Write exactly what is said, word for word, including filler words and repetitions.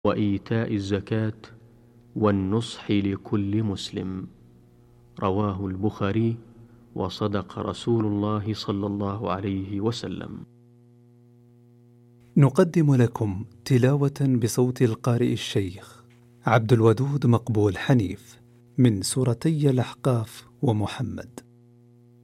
وإيتاء الزكاة والنصح لكل مسلم. رواه البخاري، وصدق رسول الله صلى الله عليه وسلم. نقدم لكم تلاوة بصوت القارئ الشيخ عبد الودود مقبول حنيف من سورتي الأحقاف ومحمد.